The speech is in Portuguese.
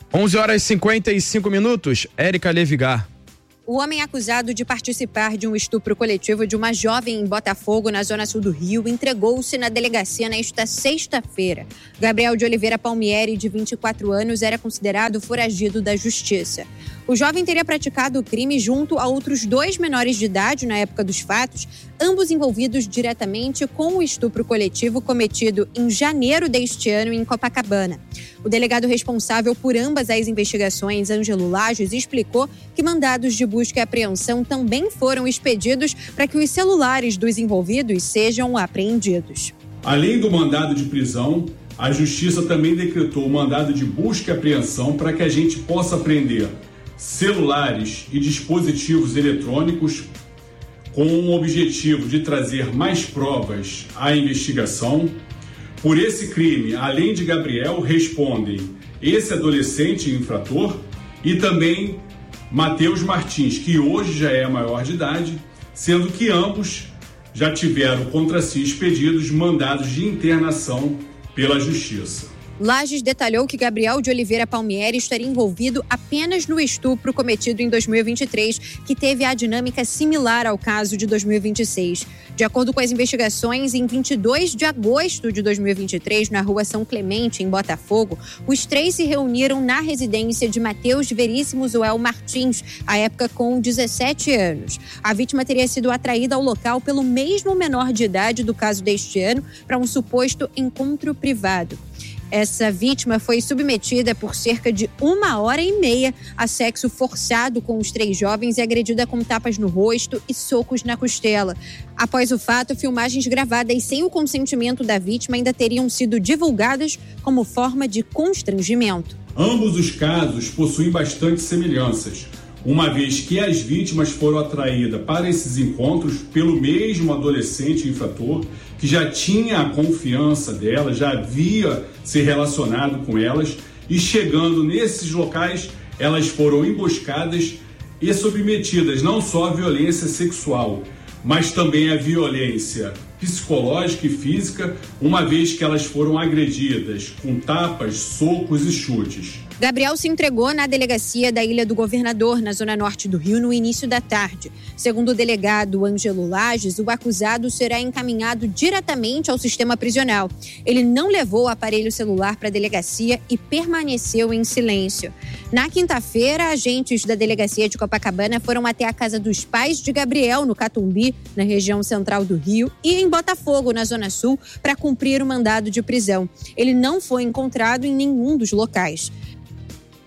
11h55, Érica Levigar. O homem acusado de participar de um estupro coletivo de uma jovem em Botafogo, na zona sul do Rio, entregou-se na delegacia nesta sexta-feira. Gabriel de Oliveira Palmieri, de 24 anos, era considerado foragido da justiça. O jovem teria praticado o crime junto a outros 2 menores de idade na época dos fatos, ambos envolvidos diretamente com o estupro coletivo cometido em janeiro deste ano em Copacabana. O delegado responsável por ambas as investigações, Ângelo Lages, explicou que mandados de busca e apreensão também foram expedidos para que os celulares dos envolvidos sejam apreendidos. Além do mandado de prisão, a Justiça também decretou o mandado de busca e apreensão para que a gente possa apreender celulares e dispositivos eletrônicos com o objetivo de trazer mais provas à investigação. Por esse crime, além de Gabriel, respondem esse adolescente infrator e também Matheus Martins, que hoje já é maior de idade, sendo que ambos já tiveram contra si expedidos mandados de internação pela Justiça. Lages detalhou que Gabriel de Oliveira Palmieri estaria envolvido apenas no estupro cometido em 2023, que teve a dinâmica similar ao caso de 2026. De acordo com as investigações, em 22 de agosto de 2023, na rua São Clemente, em Botafogo, os 3 se reuniram na residência de Matheus Veríssimo Zoel Martins, à época com 17 anos. A vítima teria sido atraída ao local pelo mesmo menor de idade do caso deste ano para um suposto encontro privado. Essa vítima foi submetida por cerca de 1h30 a sexo forçado com os 3 jovens e agredida com tapas no rosto e socos na costela. Após o fato, filmagens gravadas sem o consentimento da vítima ainda teriam sido divulgadas como forma de constrangimento. Ambos os casos possuem bastante semelhanças, uma vez que as vítimas foram atraídas para esses encontros pelo mesmo adolescente infrator, que já tinha a confiança delas, já havia se relacionado com elas, e chegando nesses locais, elas foram emboscadas e submetidas não só à violência sexual, mas também à violência psicológica e física, uma vez que elas foram agredidas com tapas, socos e chutes. Gabriel se entregou na delegacia da Ilha do Governador, na zona norte do Rio, no início da tarde. Segundo o delegado Ângelo Lages, o acusado será encaminhado diretamente ao sistema prisional. Ele não levou o aparelho celular para a delegacia e permaneceu em silêncio. Na quinta-feira, agentes da delegacia de Copacabana foram até a casa dos pais de Gabriel, no Catumbi, na região central do Rio, e em Botafogo, na zona sul, para cumprir o mandado de prisão. Ele não foi encontrado em nenhum dos locais.